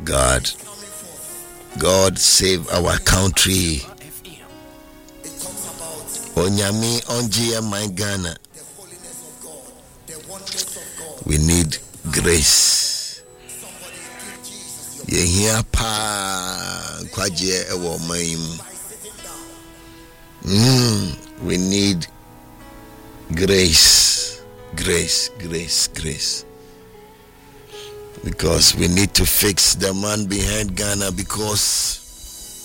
God save our country. Onyami onjia my Ghana. We need grace. Yehia pa kwaje ewo maim. We need grace. Because we need to fix the man behind Ghana, because